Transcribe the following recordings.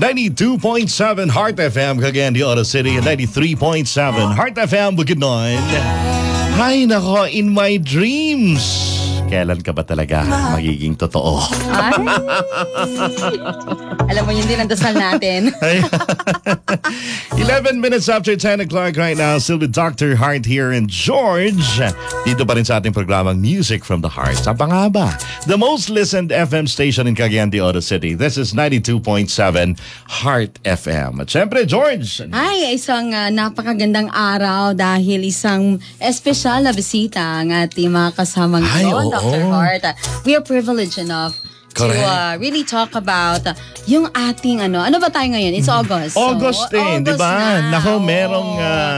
92.7 Heart FM, Cagayan de Oro City, and 93.7 Heart FM, Bukidnon. Hay nako, in my dreams. Kailan ka ba talaga magiging totoo? Ay. Alam mo, yun din ang dasal natin. 11 minutes after 10 o'clock right now, still with Dr. Heart here and George. Dito pa rin sa ating programang Music from the Heart. Saan pa nga ba? The most listened FM station in Cagayan de Oro City. This is 92.7 Heart FM. At syempre, George. Ay, isang napakagandang araw dahil isang espesyal na bisita ang ating mga kasamang Dr. Heart. We are privileged enough to really talk about yung ating ano ba tayo ngayon? It's August. August di ba? Nako, merong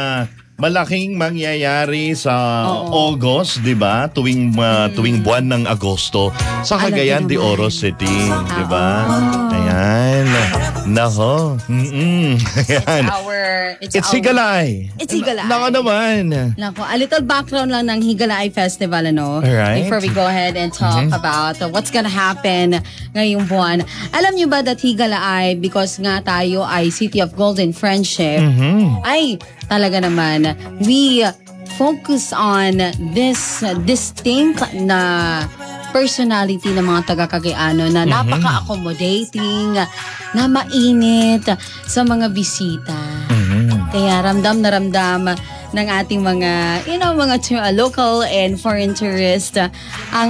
malaking mangyayari sa August, di ba? Tuwing buwan ng Agosto sa Cagayan de Oro City, di ba? Ayan. Nako. Ayan. It's Higalay. It's Higalay. Nako naman. Nako, a little background lang ng Higalay Festival, Alright. before we go ahead and talk about what's gonna happen ngayong buwan. Alam niyo ba that Higalay, because nga tayo ay City of Golden Friendship, ay talaga naman, we focus on this distinct na personality ng mga taga-Cagayan na napaka-accommodating, na mainit sa mga bisita. Kaya ramdam na ramdam ng ating mga, mga local and foreign tourists ang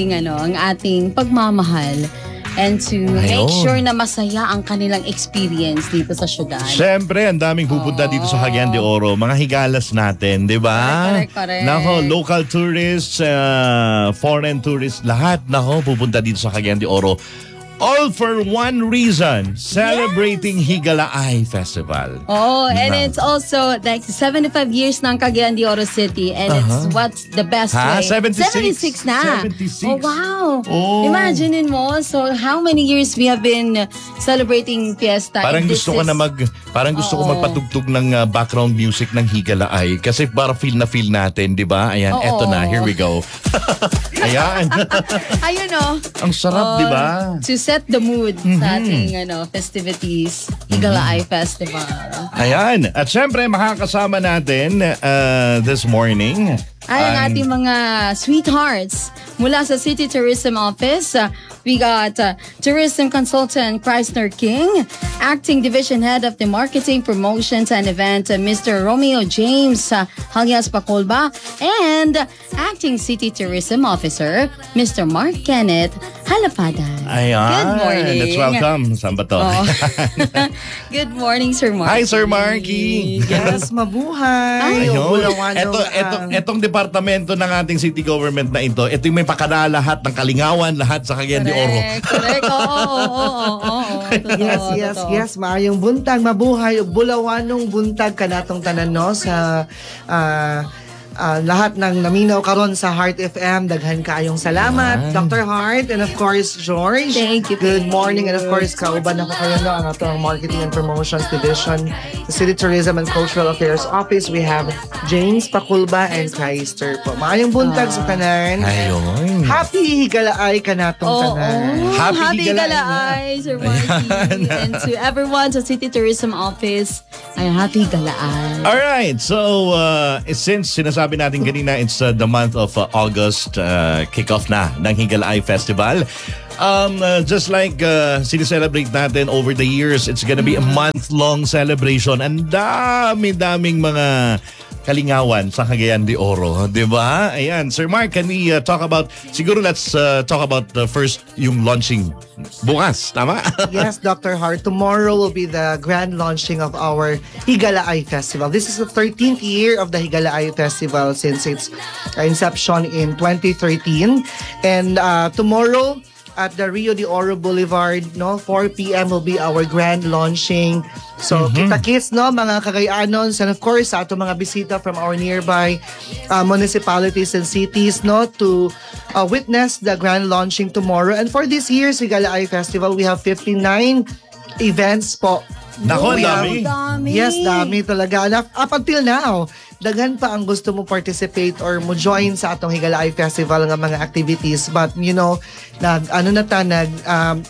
ating pagmamahal. And to make sure na masaya ang kanilang experience dito sa syudad. Siyempre, ang daming pupunta dito sa Cagayan de Oro. Mga higalas natin, di ba? Correct. Nako, local tourists, foreign tourists, lahat pupunta dito sa Cagayan de Oro. All for one reason, celebrating Higalaay Festival. And it's also like 75 years ng Cagayan de Oro City, and it's what's the best way. 76 na. 76. Oh, wow. Imagine mo, so how many years we have been celebrating fiesta. Parang gusto ko magpatugtog ng background music ng Higalaay kasi para feel natin, di ba? Ayan, eto na, here we go. Ayan. Ayun Ang sarap, di ba? To set the mood sa ating festivities, Higalaay Festival. Ayan. At syempre, makakasama natin this morning ay ang ating mga sweethearts mula sa City Tourism Office. We got Tourism Consultant Chrysler King, Acting Division Head of the Marketing, Promotions and Event, Mr. Romeo James alias Pacolba, and Acting City Tourism Officer, Mr. Mark Kenneth Halapada. Ayan. Good morning. Let's welcome. Saan ba to? Good morning, Sir Marky. Hi, Sir Marky. Yes, mabuhay. Etong departamento ng ating city government na ito yung may pakada lahat ng kalingawan, lahat sa Cagayan de Oro. Correct. Yes. Maayong buntag, mabuhay. Bulawanong buntag kanatong tanan sa lahat ng naminaw karon sa Heart FM. Daghan kaayong salamat, Dr. Heart, and of course, George. Thank you. Good morning, and of course, kauban ako kayo ang atong Marketing and Promotions Division, the City Tourism and Cultural Affairs Office. We have James Paculba and Chrysler po. Maayong buntag sa tanan. Ayun. Happy Higalaay kanatong tanan. Happy Higalaay, Sir Marky. And to everyone sa City Tourism Office, ay happy Higalaay. Alright, so since sinasabi natin kanina, it's the month of August, kick-off na ng Higalaay Festival. Just like sineselebrate natin over the years, it's gonna be a month-long celebration. Ang dami-daming mga kalingawan sa Cagayan de Oro, di ba? Ayan, Sir Mark, can we talk about, siguro let's talk about first yung launching bukas, tama? Yes, Dr. Hart. Tomorrow will be the grand launching of our Higalaay Festival. This is the 13th year of the Higalaay Festival since its inception in 2013. And tomorrow, at the Rio de Oro Boulevard, 4 p.m. will be our grand launching. So, kita-kits, mga Cagayanons, and of course, sa ato mga bisita from our nearby municipalities and cities, to witness the grand launching tomorrow. And for this year's Higalaay Festival, we have 59 events po. Nako, dami. Yes, dami talaga. Up until now, daghan pa ang gusto mo participate or mo join sa atong Higalaay Festival nga mga activities, but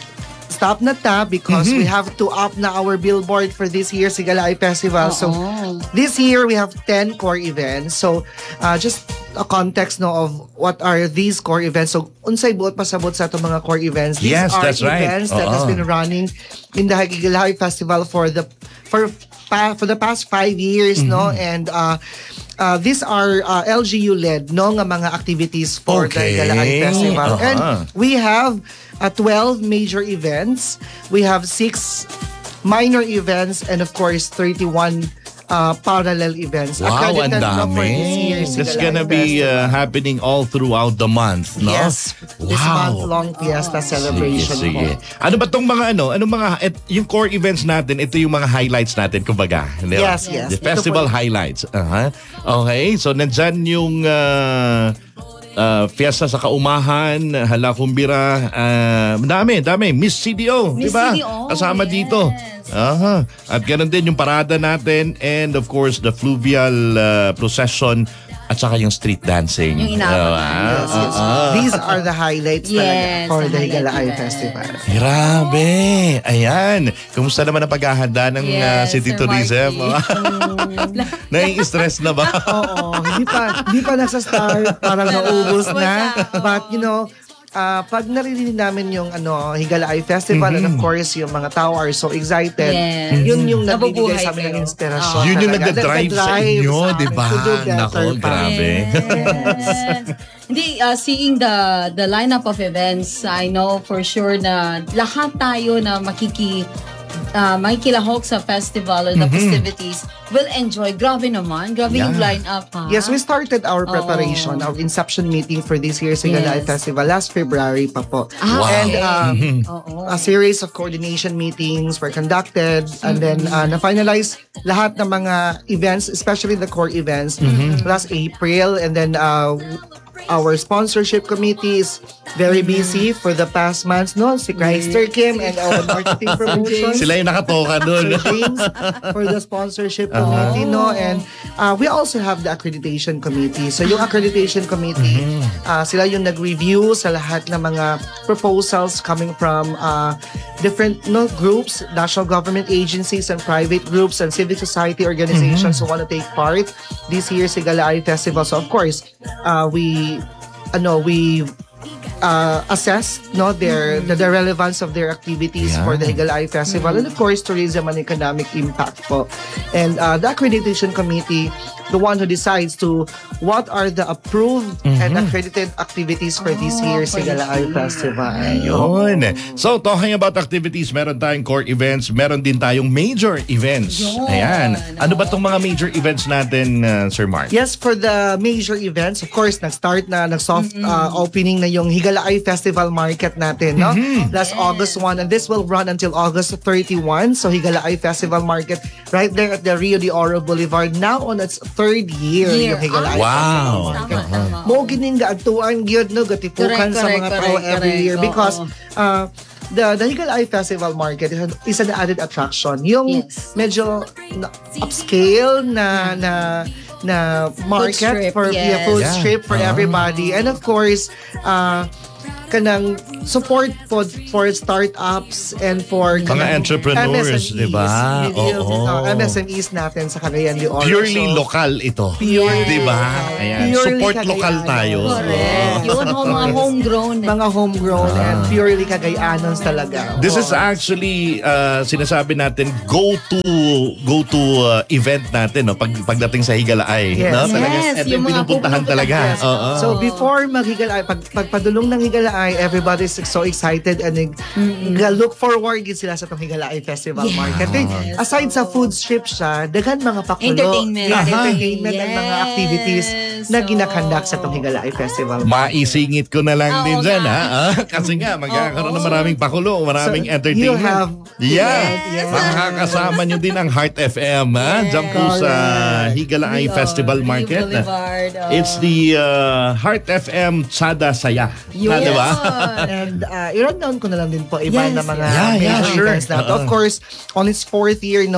stop na ta because we have to up na our billboard for this year's Higala Eye Festival. So this year we have 10 core events. So just a context of what are these core events. So unsay buot pasabot sa itong mga core events. These Yes, are that's right. events that has been running in the Higala Eye Festival for the past 5 years, no? And these are LGU led nga mga activities for the Higala Eye Festival. And we have 12 major events. We have 6 minor events and of course 31 parallel events. Wow, ang Accredited na for dami. this year's That's Higala gonna Eye be Festival. happening all throughout the month, no? Yes, this month-long fiesta celebration. Sige. po. Ano ba tong mga yung core events natin, ito yung mga highlights natin, kumbaga. Di ba? Yes, yes. The Ito festival po. highlights. Okay, so nandyan yung fiesta sa Kaumahan, Hala Kumbira, dami. Miss CDO, di Miss ba? CDO, Kasama yes. dito. At ganoon din yung parada natin and of course the fluvial procession at saka yung street dancing. Yung inaabangan. Yes, yes. These are the highlights Yes, talaga for the the Higala highlight Eye event. Festival. Grabe! Ayan. Kumusta naman ang paghahanda ng Yes, City Sir Tourism? Marky. Nai-stress na ba? Oo, hindi pa nagsa-start, parang naubos na. But pag naririnig namin yung Higala Eye Festival and of course yung mga tao are so excited, Yes. yun yung Nabubuhay nagbibigay sa amin ng kayo. inspirasyon. Yun yung talaga. nagda-drive sa Nagda-drive inyo, sa di amin ba? to do better Nako, pa. grabe. Yes. Hindi, seeing the lineup of events, I know for sure na lahat tayo na makikilahok sa festival or the festivities will enjoy. Grabe naman. Grabe yung lineup, ha? Yes, we started our preparation, our inception meeting for this year's Higala Eye Yes. Festival last February pa po. Wow. And Oo. a series of coordination meetings were conducted and then na-finalize lahat ng mga events, especially the core events last April. And then our sponsorship committee is very busy for the past months, no? Si Chrysler Kim and our marketing promotions. Sila yung nakatoka doon. Sir James for the sponsorship committee, no? And we also have the accreditation committee. So yung accreditation committee, sila yung nag-review sa lahat ng mga proposals coming from different groups, national government agencies and private groups and civic society organizations who want to take part this year's Higala Eye Festival. So of course, we assess the relevance of their activities for the Higala Eye Festival and of course tourism and economic impact po. And the accreditation committee, the one who decides to what are the approved and accredited activities for this year's Higala Eye Festival. Yun. So, talking about activities, meron tayong core events, meron din tayong major events. Yun. Ayan. Ano ba tong mga major events natin, Sir Mark? Yes, for the major events, of course, nag-soft opening na yung Higala Eye Festival Market natin, no? Last August 1, and this will run until August 31. So, Higala Eye Festival Market right there at the Rio de Oro Boulevard, now on its third year yung Higala Eye Wow. Festival Market. Tama. Mo gining gaatuan gyud no gatipukan sa mga tao every year because the Higala Eye Festival Market is an added attraction. Yung Yes. medyo upscale na market strip, for yes. food Yeah. strip for everybody. And of course, kanang support for startups and for Mga kanang entrepreneurs, MSMEs, di ba? medium, Oo. MSMEs natin sa Cagayan de Oro. Purely So, lokal ito. Purely Di ba? local. Ayan. Purely Support Cagayan. lokal tayo. Correct. Yun, mga homegrown. mga homegrown and purely Cagayanons talaga. This is actually sinasabi natin go to event natin no pagdating sa Higala Eye, Yes. no? Talaga, Yes, ito yung mga pinupuntahan talaga. pupuntahan. Oo. So before mag-Higala Eye, pagpadulong ng Higala Eye, everybody's so excited and look forward yun sila sa itong Higala Eye Festival Yes. Market. Eh, aside sa food strip siya, daghan mga pakulo. Entertainment. Yeah, Aha. entertainment and mga Yes. activities na So, ginakandak sa itong Higala Eye Festival. Maisingit ko na lang Oo din dyan, nga. ha? Kasi nga, magkakaroon ng maraming pakulo, maraming So, entertainment. you have- Yeah. Yes. Makakasama nyo din ang Heart FM, ha? Diyan po sa Higala Eye Festival Rio Market. Boulevard. It's the Heart FM Tsada Saya. Yun. Di ba? And i-rundown ko na lang din po iba Yes, na mga yes. Yeah, major sure. events na. Of course, on its fourth year,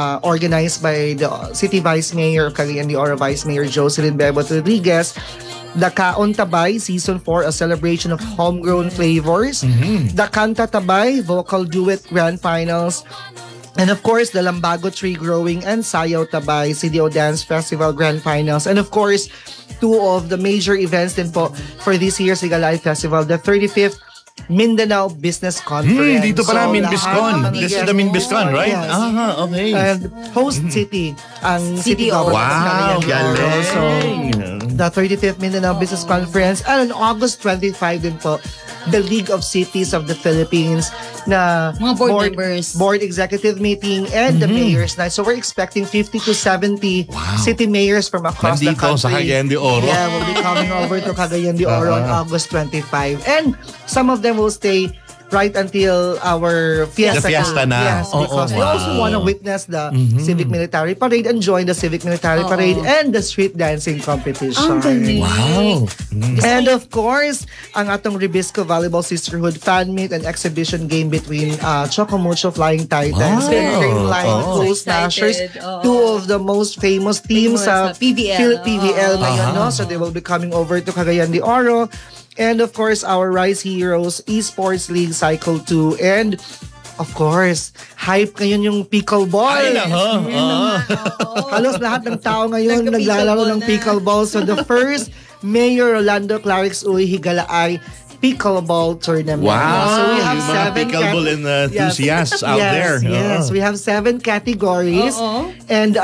organized by the City Vice Mayor of Cagayan de Oro, Vice Mayor Jocelyn Bebot Rodriguez, The Kaon Tabay Season 4, a celebration of homegrown flavors. The Kanta Tabay Vocal Duet Grand Finals. And of course, the Lambago Tree Growing and Sayaw Tabay CDO Dance Festival Grand Finals. And of course, two of the major events din po for this year's Higalay Festival, the 35th Mindanao Business Conference. Dito pala, So, Minbiscon. lahat ng This is yes, the Minbiscon, right? yes. Okay. And host city, ang city CDO. government. ng Wow, Cagayan de Oro. galing. So, the 35th Mindanao Business Conference. And on August 25 din po, the League of Cities of the Philippines na Mga board members. board executive meeting and the mayor's night. So we're expecting 50 to 70 city mayors from across the Nandito country. sa Cagayan de Oro. Yeah, will be coming over to Cagayan de Oro on August 25. And some of them will stay right until our fiesta. The fiesta na. Yes, because we also want to witness the civic military parade and join the civic military parade and the street dancing competition. Ang galing. Wow. And of course, ang atong Ribisco Volleyball Sisterhood fan meet and exhibition game between Chocomucho Flying Titans Wow. and Creamline Oh. Coast Smashers, Excited. Oo. two of the most famous teams sa Famous, PVL. PVL ngayon, no? So they will be coming over to Cagayan de Oro. And of course, our Rise Heroes Esports League Cycle 2 and of course, hype ngayon yung pickleball. Ay, nako. Halos lahat ng tao ngayon naglalaro ng pickleball. So the first Mayor Rolando Clarix Uy Higalaay pickleball tournament. Wow. So we have Yung mga 7 pickleball enthusiasts out there. Yes, we have 7 categories. Oo. And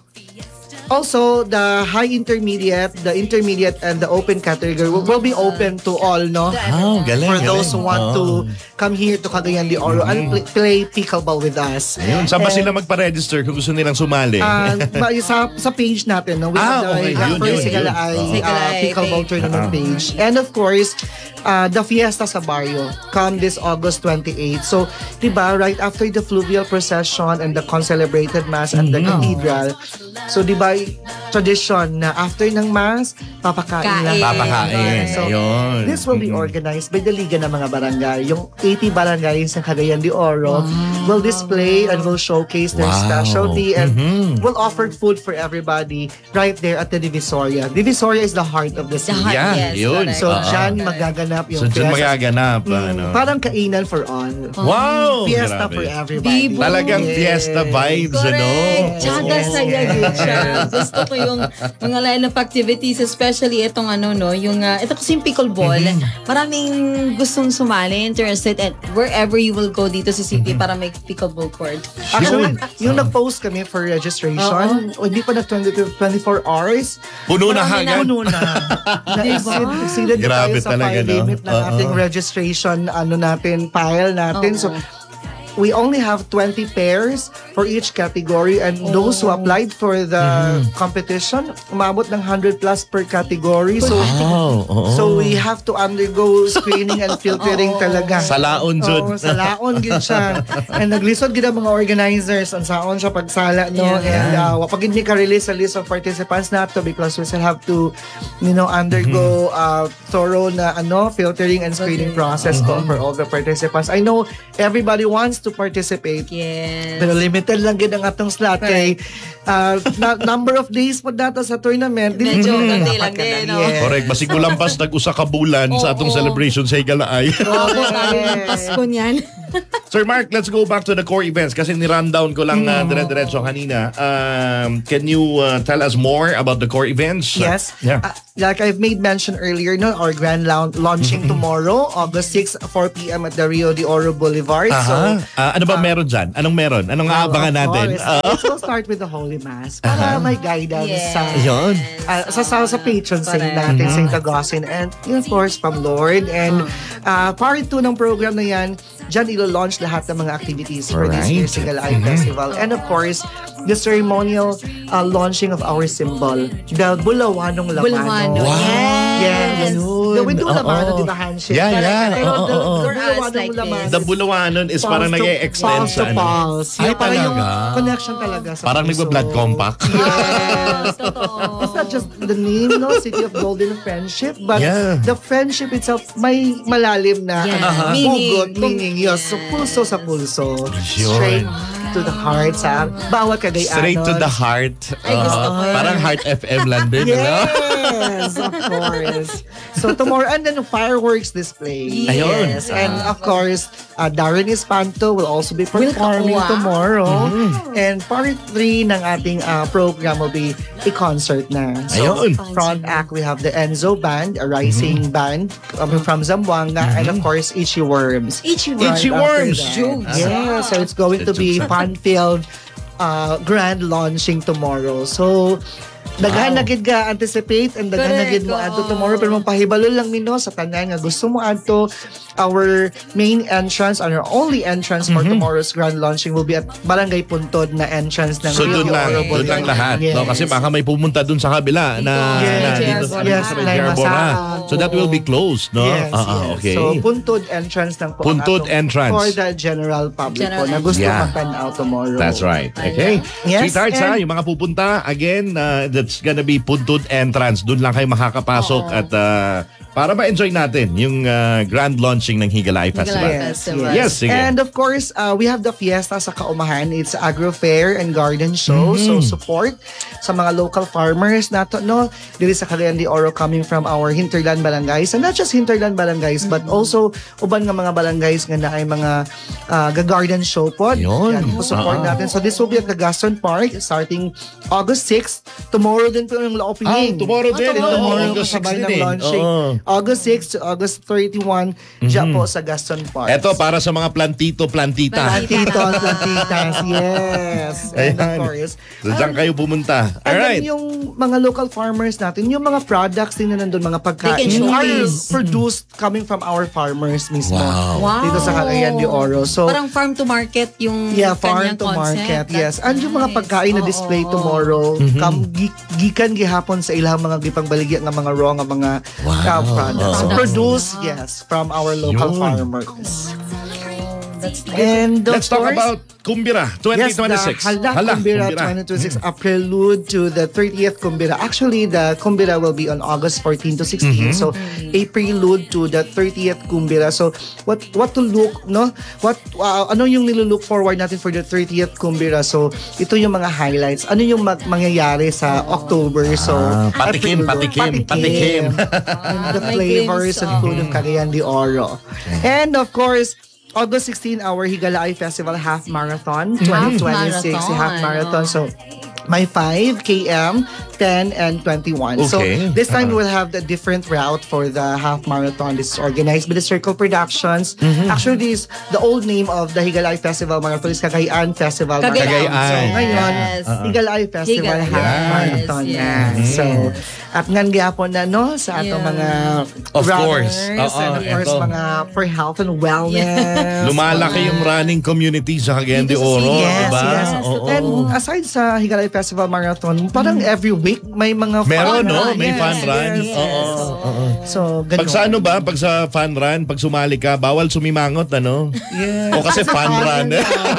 also, the high intermediate, the intermediate, and the open category will be open to all, no? Wow, galing. For those who galing. want to come here to Cagayan de Oro and play pickleball with us. Ayun, saan ba sila magpa-register kung gusto nilang sumali? Sa page natin, no? We have okay. the Yun, first yun. Sigalaay Sigalaay pickleball page. tournament page. And of course, the Fiesta sa Barrio come this August 28. So, di ba, right after the fluvial procession and the concelebrated mass at the cathedral, so di ba, tradition na after ng mass, papakain lang. Kain. Papakain. So, Ayun. this will be organized by the Liga ng mga barangay. Yung 80 barangays ng Cagayan de Oro will display and will showcase their Wow. specialty and will offer food for everybody right there at the Divisoria. Divisoria is the heart of the city. heart, Yeah, yes, yun. correct. So, Oo. dyan magaganap yung So, dyan fiesta. magaganap. ano. Parang kainan for all. Wow! Fiesta grabe. for everybody. Bibo. Talagang Yes. fiesta vibes, ano? Correct. Tsaka Yes. saya yun siya. Gusto ko yung mga line of activities, especially itong yung ito kasi yung pickleball. Maraming gustong sumali, interested, and wherever you will go dito sa city para may pickleball court. Actually, yung nag-post kami for registration, hindi pa na 24 hours, Puno na Marami agad. puno na. Exceeded Grabe tayo sa talaga, file no? limit ng ating registration, file natin. So, we only have 20 pairs for each category and those who applied for the competition, umabot ng 100 plus per category. So, Wow, oo. so we have to undergo screening and filtering talaga. Sa laon, Jud. Oo, sa laon gid siya. And naglisod gid ang mga organizers ang saon siya pagsala, no? And wapag hindi ka release sa list of participants nato because we still have to undergo thorough na filtering and screening process po for all the participants. I know everybody wants to participate. Yes. Pero limited lang gid ang atong slot kay number of days po data sa tournament. Medyo dapat konti lang ka na. din, no? Yes. Correct. Basig mo lampas nag-usa ka bulan sa atong celebration sa Higalaay. Opo, tayo ng Pasko niyan. Sir Mark, let's go back to the core events kasi ni-rundown ko lang dire-diretso kanina. Can you tell us more about the core events? Yes. Yeah. Like I've made mention earlier, no, our grand launching tomorrow, August 6, 4 p.m. at the Rio de Oro Boulevard. So, Ano ba meron dyan? Anong meron? Anong aabangan of natin? course, we'll start with the Holy Mass para may guidance Yes. Yun. sa patron saint Correct. natin, Saint Augustine, and of course, from Lord. And part 2 ng program na yan, dyan ilo-launch lahat ng mga activities for this Alright. year's Higalaay Festival. And of course, the ceremonial launching of our symbol, the Bulawanong Lamano. Bulawano. Wow. Yes. Ganun. The window Oo. Lamano, di ba, handshake? Yeah, yeah. Pero Oo, the oo. For us, Bulawanong like Lamano this. The Bulawanon is parang Pulse to- nag-e-extend pulse sa to pulse. Ay, Yeah, parang yung talaga? connection talaga sa Parang puso. nagba-blood compact. Yes. Totoo. It's not just the name, no? City of Golden Friendship, but Yeah. the friendship itself may malalim na Yeah. hugot, Meaning. meaning, yes. So, pulso sa pulso. Yun. Straight to the heart sa bawat kagayaan. Straight to the heart. Ay, gusto ko yan. Parang Heart FM lang din. Yes! Ano? Yes, of course. So tomorrow, and then fireworks display. Ayun. Yes, and of course, Darren Espanto will also be performing Wow. tomorrow. And part 3 ng ating program will be a concert na. So, Ayun. front act, we have the Enzo Band, a rising band coming from Zamboanga, and of course, Itchy Worms. Itchy Itchy Worms. Jokes. Yeah, so it's going to be fun-filled grand launching tomorrow. So, daghan na gid ka anticipate and daghan na gid mo Correct, adto oo. tomorrow, pero magpahibalo lang mino sa tanan nga gusto mo adto. Our main entrance, our only entrance for tomorrow's grand launching will be at Barangay Puntod na entrance ng So Rio doon lang, Oro doon lang Boulevard. lahat. Yes. No? Kasi baka may pumunta doon sa kabila na, Yes, dito sa, yes, sa may Lay Jarbora. Masaan. So that will be closed, no? Yes, yes. Okay. So, Puntod entrance lang po. ang Puntod atong- entrance. For the general public General po na gusto Yeah. matanaw tomorrow. That's right. Okay. Yes, Sweethearts, and- yung mga pupunta, again, that's gonna be Puntod entrance. Doon lang kayo makakapasok at para ma-enjoy natin yung grand launching ng Higalay Festival. Higalay Festival. Yes, sige. And of course, we have the fiesta sa Kaumahan. It's agro fair and garden show. So support sa mga local farmers nato, no? Dili sa Cagayan de Oro, coming from our hinterland barangays. And not just hinterland barangays, but also uban nga mga barangays nga na ay mga garden show po. Yun. Yan, support natin. So this will be at the Gaston Park starting August 6th. Tomorrow din po yung opening. Tomorrow din. Tomorrow August 6 kasabay din ng launching. August 6 to August 31 dyan po sa Gaston Park. Eto, para sa mga plantita. Plantitos, plantitas, yes. And of Ayan. course. So dyan kayo pumunta. And then Alright. yung mga local farmers natin, yung mga products din na nandun, mga pagkain, They can are showcase. produced coming from our farmers mismo. Wow. Dito sa Cagayan de Oro. So, Parang farm to market yung farm kanyang to concept. market, yes. That's And yung mga nice. pagkain na display Oo. tomorrow, gikan gihapon sa ilang mga gipangbaligya nga mga raw nga mga products. So, produced, yes, from our local Yun. farmers. That's nice. And of Let's talk course, about Kumbira 2026. Yes, the Hala Kumbira 2026, a prelude to the 30th Kumbira. Actually, the Kumbira will be on August 14 to 16. So, a prelude to the 30th Kumbira. So, what to look, no? Ano yung nilook forward natin for the 30th Kumbira? So, ito yung mga highlights. Ano yung mangyayari sa October? So, patikim. And the May flavors glimpse, and food of Cagayan de Oro. And of course, August 16, our Higalay Festival Half Marathon 2026. Half Marathon. So, may 5 km, 10, and 21. So, Okay. this time we'll have the different route for the half marathon. This is organized by the Circle Productions. Actually, this the old name of the Higalay Festival Marathon is Cagayan Festival Marathon. Cagayan. So, ngayon, Yes. Higalay Festival Higalay. Half Yes, Marathon yes. na. So, at ngan gyapon na, no, sa atong Yeah. mga Of runners, course. and of course, Ito. mga for health and wellness. Lumalaki yung running community sa Cagayan de Dito sa Oro, Yes, diba? yes. Oo. And aside sa Higalay Festival Marathon, parang every week may mga Meron, fun no? run. May Yes, fun run. yes. Oo. So, ganun. Pag sa ano ba? Pag sa fun run, pag sumali ka, bawal sumimangot, ano? Yes. O kasi fun run.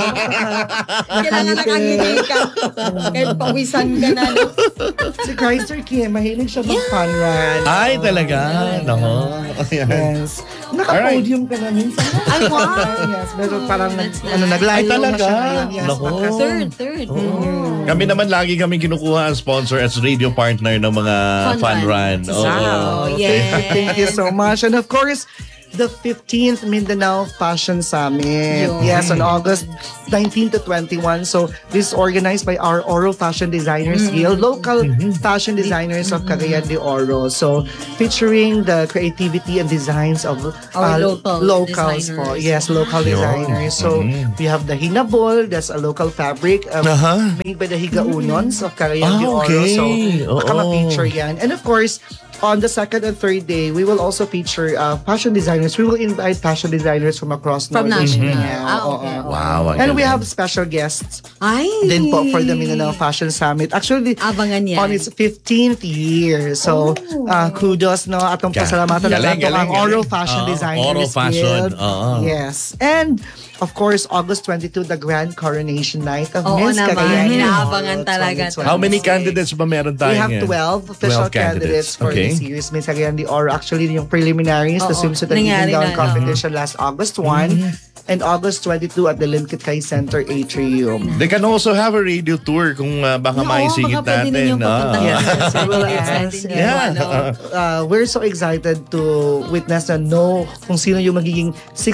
Kailangan nakangiti ka. Kahit pawisan ka na. No? Si Chrysler Kim, mahilig siya mag-fun run. Ay, talaga? Nako. Ayan. Yes. Naka-podium ka na minsan. Ay, wow. Yes, pero parang That's nice. naglayo Ay, na talaga? siya ngayon. Yes, Nako. Third. Kami naman lagi kami kinukuha ang sponsor as radio partner ng mga Fun fun run. run. Oo. Wow, yes. Thank you so much. And of course, the 15th Mindanao Fashion Summit. Yun. Yes, on August 19 to 21. So, this is organized by our Oro Fashion Designers Guild, local fashion designers of Cagayan de Oro. So, featuring the creativity and designs of Our local locals designers. po. Yes, local designers. So, we have the Hinabol, that's a local fabric made by the Higaunons of Cagayan de Oro. okay. So, Oo. baka ma-feature yan. And of course, on the second and third day, we will also feature fashion designers. We will invite fashion designers from across From Northern national. Mindanao. Okay. Wow. ang And we galing. have special guests Ay. din po for the Mindanao Fashion Summit. Actually, Abangan yan. on its 15th year. So, kudos, no? Atong pasalamatan na Galing, nato ang galing. Oro Fashion Oo, Designers Oro Fashion. Guild. Oo. Yes. And, of course, August 22, the Grand Coronation Night of Oo Miss naman. Cagayan de Oro Inaabangan talaga. 2026. How many candidates ba meron tayo We have ngayon? 12 official 12 candidates for Okay. this year's Miss Cagayan de Oro. Actually, yung preliminaries, the Oo, swimsuit and nangyari evening gown na, competition last August 1. and August 22 at the Limkit Center Atrium. They can also have a radio tour kung baka maisingit baka pwede natin. ninyong papuntahin. Yes. Well, Yes. Yeah. We're so excited to witness na kung sino yung magiging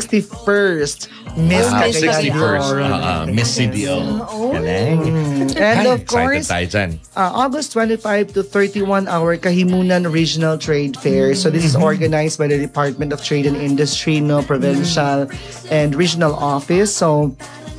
61st Miss Wow, Cagayan de 61st. Oro. Miss CDO. Galing. And Ay, of course, excited tayo dyan. August 25 to 31 our Kahimunan Regional Trade Fair. So this is organized by the Department of Trade and Industry, provincial and regional office. So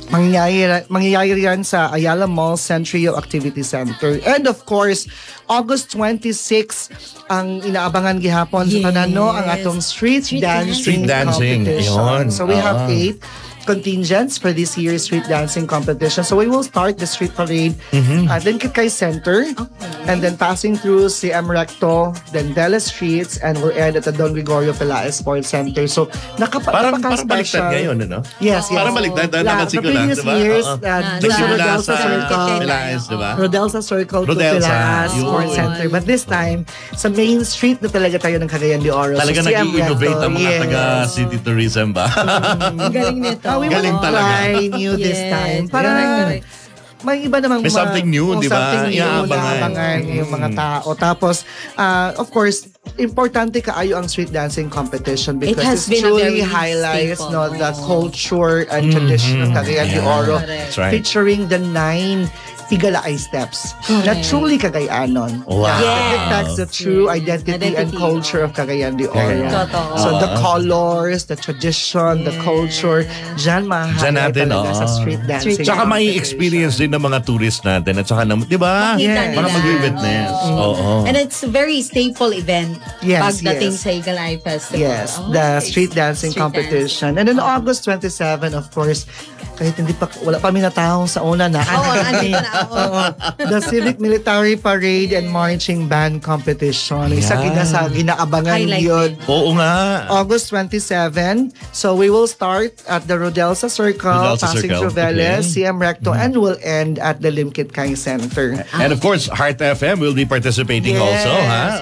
mangyayari yan sa Ayala Mall Centrio Activity Center. And of course, August 26 ang inaabangan gihapon sa tanan ang atong street dancing Street dancing. competition. Yun. So we have 8 contingents for this year's street dancing competition. So we will start the street parade at Linkitcay Center, and then passing through CM Recto, then Bella Streets, and we'll end at the Don Gregorio Pelaez Sports Center. So Parang baliktad ngayon, ano? Yes, yes. Parang baliktad. Napansin ko lang, previous diba? years, Nagsimula Rodelsa sa Circle. Pelaez, diba? Rodelsa Circle to Rodelsa, Pelaez yun. Sports Center. But this time, sa main street na talaga tayo ng Cagayan de Oro. Talaga So, CM nag-i-innovate Recto, ang mga yes. taga-city tourism ba? Ang galing nito. We Galing will talaga. try new this Yes. time. Para Correct. may iba namang May something new, di ba? Something new Inaabangan. naabangan yung mga tao. Tapos, of course, importante kaayo ang street dancing competition because has it been a truly very highlights staple. the culture and tradition of Cagayan de Oro, That's right. featuring the 9 Higalaay steps na truly Cagayanon. Wow. That Yes. reflects the true identity and Identity. culture of Cagayan de Oro. Cagayan. Totoo. So the colors, the tradition, the culture, dyan Dyan mahahalay natin, talaga sa street dancing. Tsaka may competition. experience din ng mga tourist natin at saka, di ba? Makita Yes. nila. Para mag-witness. Oo. And it's a very staple event Yes, pagdating yes. sa Igalay Festival. Yes, Oh, the okay. street dancing Street competition. And then August 27, of course, kahit wala pa minataong sa una na. andito na ako. The Civic Military Parade and Marching Band Competition. Isa sa ginaabangan Highlight yun. Oo nga. August 27. So we will start at the Rodelsa Circle, Rodelsa passing Circle, through Velez, okay. CM Recto, and we'll end at the Limkit Kai Center. And of course, Heart FM will be participating also, ha?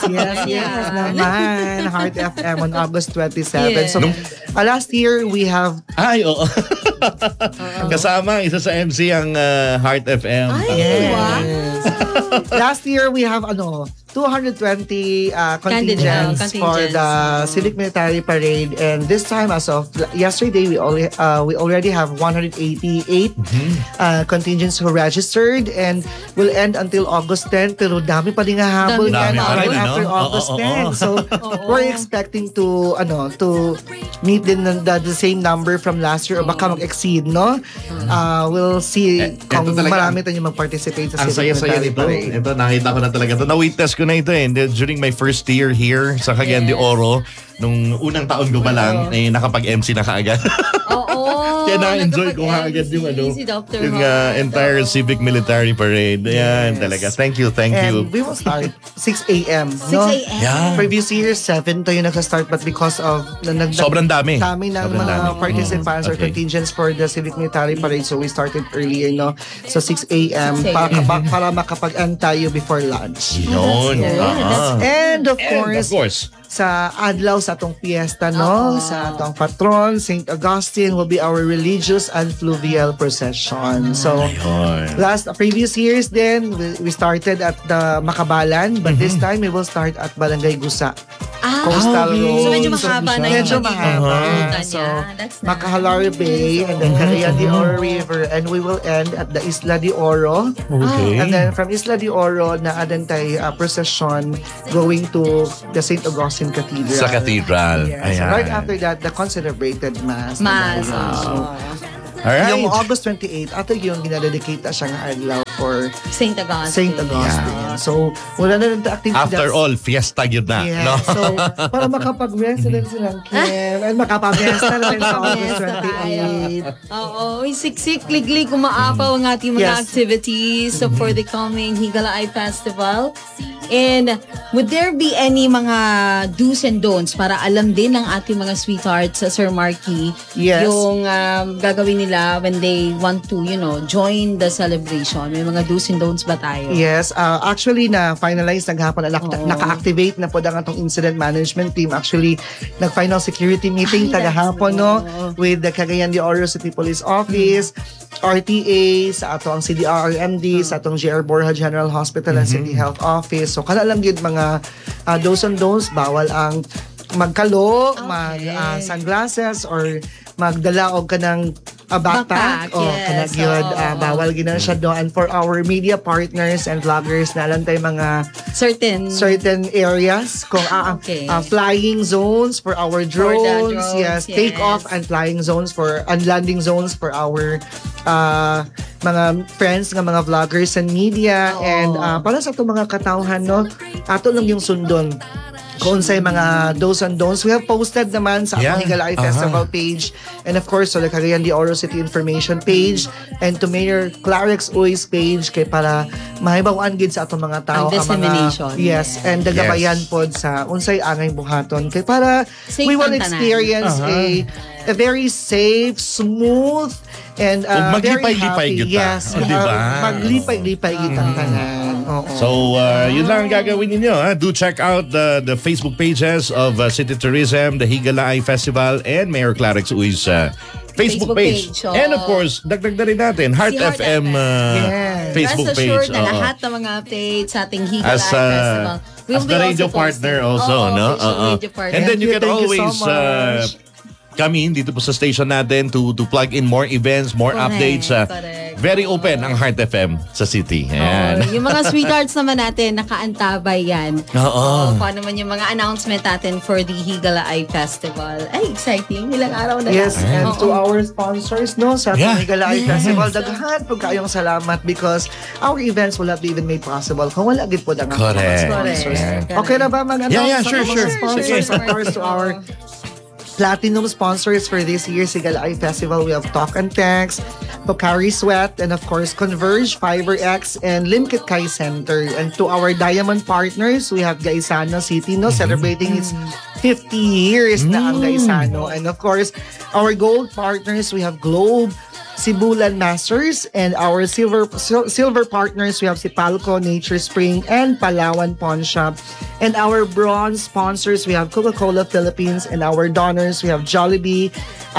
Yes, naman. Heart FM on August 27. Yes. So, last year, we have Ay, oo. Kasama, isa sa MC ang Heart FM. Ay, wow. last year we have 220 contingents for the Civic Military Parade, and this time as of yesterday we already have 188 contingents who registered, and will end until August 10, pero dami pa rin nga habol Dami yan pa rin, right no? after August 10. So we're expecting to meet din the same number from last year, o baka mag-exceed, no? We'll see kung talaga, marami tayong mag-participate sa Ang Civic saya-saya Military nito. Parade. Ito, nakita ko na talaga ito. Na-witness ko na ito eh. During my first year here sa Cagayan de Oro, nung unang taon ko pa lang, nakapag-MC na kaagad. Oo. Kaya na-enjoy ko kaagad yung Si Dr. yung Hart. entire Civic Military Parade. Ayan, talaga. Thank you. And we will start 6 a.m. 6 a.m. Yeah. Previous year, 7 tayo nagsa-start, but because of Sobrang dami. dami ng Sobrang mga dami. participants or Okay. contingents for the Civic Military Parade, so we started earlier, So 6 a.m. 6 para makapag-end tayo before lunch. Yun. And of And of course, course, sa adlaw sa atong fiesta, sa atong patron, St. Augustine, will be our religious and fluvial procession. So, previous years then, we started at the Makabalan, but this time we will start at Barangay Gusa. Coastal Road. So medyo mahaba na yung Medyo magiging mahaba. ruta So, niya. That's nice. Makahalar Bay and then Cagayan de Oro River, and we will end at the Isla de Oro. okay. And then from Isla de Oro, naadaan tayo procession going to the St. Augustine Cathedral. Sa cathedral. Yes. Ayan. Right after that, the consecrated Mass. Mas. Alright. Yung August 28, ato yung ginadedicate na siya nga adlaw for St. Augustine. St. Augustine. So, wala na rin the activity. After all, fiesta yun na. Yeah. No? So, para makapag-rest na rin silang Kim, and makapag-rest na rin sa August 28. Oo. Siksik, liglig, umaapaw ang ating mga Yes. activities for the coming Higalaay Festival. And would there be any mga do's and don'ts para alam din ng ating mga sweethearts sa Sir Marky Yes. yung gagawin nila when they want to, join the celebration? May mga do's and don'ts ba tayo? Yes, actually na-finalize naghapon na naka-activate na po ang atong incident management team. Actually, nag-final security meeting tagahapon with the Cagayan de Oro City Police Office, RTA, sa atong CDRMD, sa atong GR Borja General Hospital and City Health Office. So kana lang gyud mga do's and don'ts, bawal ang magkalo, sunglasses or magdala og kanang backpack o kanang yun, bawal gina siya do. And for our media partners and vloggers, nalang tayo mga certain areas kung flying zones for our drones, yes, take off and flying zones and landing zones for our mga friends nga mga vloggers and media. And para sa itong mga katawhan, ato lang yung sundon kung sa mga do's and don'ts. We have posted naman sa atong Higala Festival page, and of course so the Cagayan de Oro City information page, and to Mayor Clarix Uy's page kay para mahibaw-an gid sa atong mga tao ang dissemination. and dagabayan pod sa unsay angay buhaton kay para safe we will experience a very safe, smooth, and very happy. Yes, diba? Maglipay-lipay gitang tanan. So, yun lang ang gagawin ninyo. Do check out the Facebook pages of City Tourism, the Higala Eye Festival, and Mayor Clarix Uy's Facebook page. And of course, dagdag na rin natin, Heart FM Facebook Rest page. assured na lahat ng mga updates sa ating Higala Eye Festival. As the radio partner also, no? Radio partner. And then you can Thank you always so much. come in dito po sa station natin to plug in more events, more updates. Correct. Very open ang Heart FM sa city. Ayan. Yung mga sweethearts naman natin, nakaantabay yan. Oo. Kung ano man yung mga announcement natin for the Higala Eye Festival. Ay, exciting. Ilang araw na Yes, lang. and to our sponsors, sa Higala Eye Festival, daghan po kayong salamat because our events will not be even made possible kung wala gid po ang Correct. sponsors. Correct. Okay na ba mag-announce Yeah, sa sure, mga sure. sponsors? Sige. Of course, to our platinum sponsors for this year's Higala Eye Festival, we have Talk and Text, Pocari Sweat, and of course Converge, FiberX, and Limkit Kai Center. And to our diamond partners, we have Gaisano City, celebrating its 50 years na ang Gaisano. And of course, our gold partners, we have Globe, Sibulan Masters, and our silver partners, we have Sipalco, Nature Spring, and Palawan Pawn Shop. And our bronze sponsors, we have Coca-Cola Philippines, and our donors, we have Jollibee,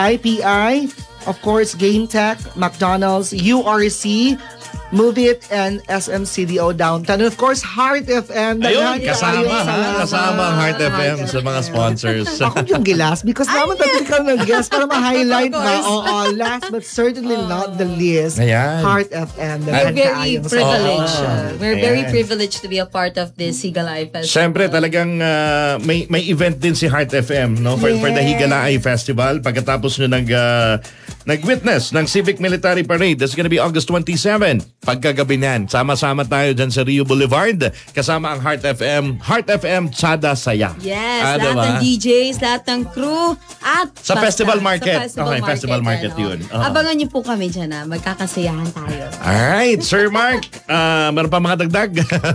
IPI, of course, Game Tech, McDonald's, URC, Move It, and SMCDO Downtown. And of course, Heart FM. Ayun, kasama ang Heart FM sa mga sponsors. Ako yung gilas because naman tatil ka ng guest para ma-highlight ba. Oo, last but certainly not the least, Ayan. Heart FM. We're very privileged. We're very Ayan. privileged to be a part of this Higala Eye Festival. Siyempre, talagang may event din si Heart FM for the Higala Eye Festival. Pagkatapos nyo nag-witness ng Civic Military Parade, that's gonna be August 27. Pagkagabi niyan, sama-sama tayo dyan sa Rio Boulevard. Kasama ang Heart FM, Tsada Saya. Yes, lahat ng DJs, lahat ng crew, at Sa Festival Market. Sa Festival Okay, Market, Festival Market yun. Abangan niyo po kami dyan, magkakasayahan tayo. Alright, Sir Mark, meron pa mga dagdag?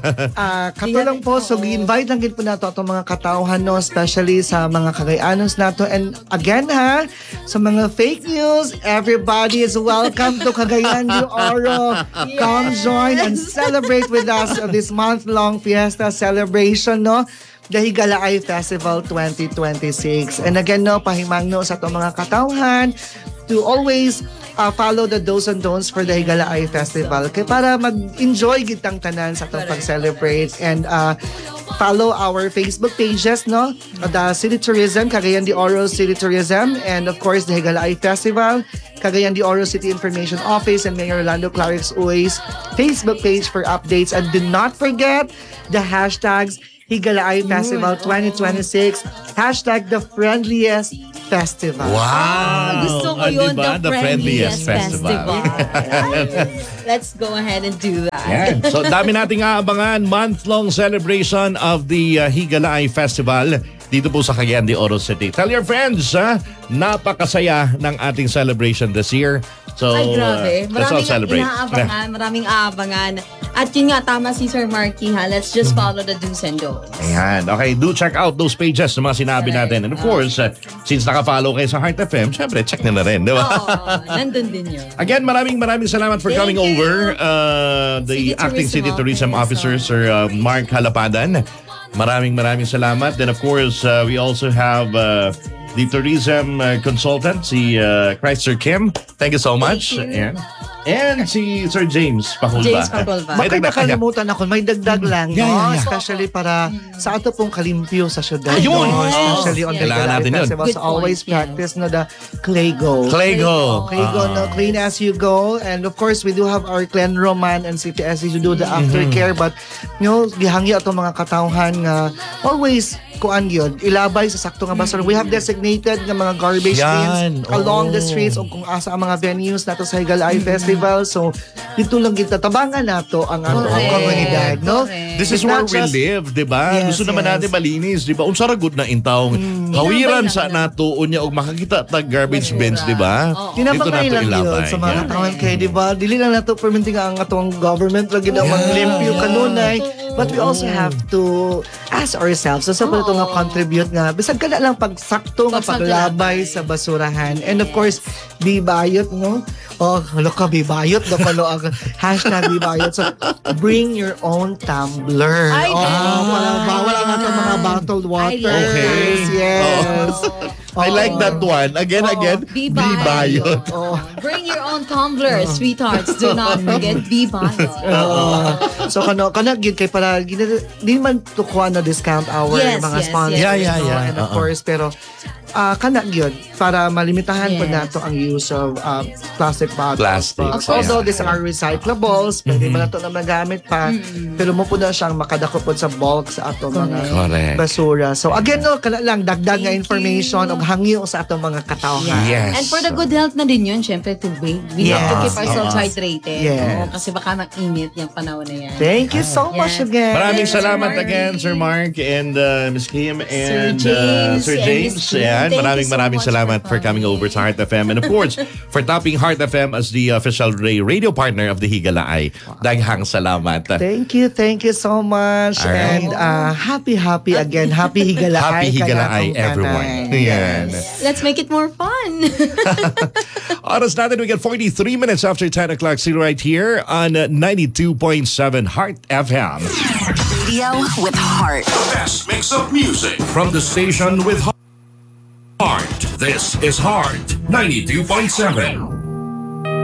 Katulang po, so i-invite lang din po nato itong mga katauhan, especially sa mga Cagayanos nato. And again sa mga fake news, everybody is welcome to Cagayan de Oro. Come join and celebrate with us of this month-long fiesta celebration, the Higala Eye Festival 2026. And again, pahimang sa itong mga katauhan to always follow the do's and don'ts for the Higala Eye Festival kaya para mag-enjoy gitang tanan sa itong pag-celebrate. And follow our Facebook pages, the City Tourism, Cagayan de Oro City Tourism, and of course the Higala Eye Festival, Cagayan de Oro City Information Office, and Mayor Orlando Clarix Uy's Facebook page for updates. And do not forget the hashtags Higala Eye Festival 2026, hashtag the friendliest festival. Wow! Gusto ko yun, diba? The friendliest festival. Let's go ahead and do that. Yan. So dami nating aabangan, month-long celebration of the Higala Eye Festival dito po sa Cagayan de Oro City. Tell your friends, napakasaya ng ating celebration this year. So, Ay, grabe. let's all Maraming celebrate. inaabangan, maraming aabangan. At yun nga, tama si Sir Marky ha. Let's just follow the do's and don'ts. Ayan. Okay, do check out those pages na mga sinabi natin. And of course, since naka-follow kayo sa Heart FM, syempre, check na rin, di ba? Oo, nandun din yun. Again, maraming salamat for Thank coming you. over. The Acting City Tourism Officer, Sir Mark Halapadan. Maraming salamat. Then of course, we also have the tourism consultant, si Chrysler Kim. Thank you so much. Thank you. And si Sir James Paculba. James Paculba. May Baka dagdag ka niya. nakalimutan ako, may dagdag lang, Yeah, no? yeah, yeah. Especially para sa ato pong kalimpyo sa syudad. Ayun! no? Yes. Especially on the Kailangan natin yun. Festival. Good So always point, yeah. practice no, the Claygo. Claygo. Claygo, no, clean as you go. And of course, we do have our Clen Roman and CTSC to do the aftercare. But, you know, gihangyo itong mga katawhan nga always kuan yun, ilabay sa sakto nga basura. We have designated nga mga garbage Yan. bins along the Oh. streets o kung asa ang mga venues nato sa Higala Eye Festival. So, dito lang gitatabangan nato ang ato Correct. komunidad, no? Correct. This is It's where not we just- live, di ba? Yes, Gusto naman yes. natin malinis, di ba? Unsa ra gud na intawong hawiran Ilabay sa lang natuon niya og makakita tag garbage Basura. bins, di ba? Oo. Tinabangay lang yun ilabay. sa mga Yan. katawan kay, di ba? Dili lang nato permitting ang atong government lagi na maglimpyo kanunay. But we also have to ask ourselves, so sa pa ito nga contribute nga, bisag ka na lang pagsakto nga Pagsakto paglabay sa basurahan. And of course, be bayot, no? Oh, loka, be bayot. Loka, ang hashtag be bayot. So, bring your own tumbler. Ay, para bawal ang atong mga bottled water. Okay. Yes. I like that one. Again. Be bayot. bayot. Bring your own tumbler, sweethearts. Do not forget, be bayot. So kana gid kay para di man tukuha na discount our Yes, mga yes, sponsors. yes. no? Yeah. And of course pero kana gyud para malimitahan po Yes. nato ang use of plastic bottles. Plastics, Although yeah. these are recyclables, pwede man nato na magamit pa. Pero mo po na siyang makadako po sa bulk sa ato mga Correct. basura. So again no kana lang dagdag nga Thank information you. og hangyo sa ato mga katawhan. Yes. And for the good health na din yun, syempre tubig. We have to Yes. keep ourselves hydrated. Yes. Oo, kasi baka mainit yung panahon na yan. Thank you so much Yes. again. Maraming Sir salamat Mark. again, Sir Mark and Miss Kim and James Sir and James. Miss Kim. Ayan, Thank maraming you so much salamat for for coming coming. over to Heart FM. And of course, for topping Heart FM as the official radio partner of the Higalaay. Daghang salamat. Thank you so much. All right. And happy again. Happy Higalaay. Happy Higalaay, kanatong everyone. tanan. Yan. Let's make it more fun. Oras natin, we get 43 minutes after 10 o'clock. See you right here on 92.7 Heart FM. Radio with heart. The best mix of music from the station with heart. This is Heart 92.7.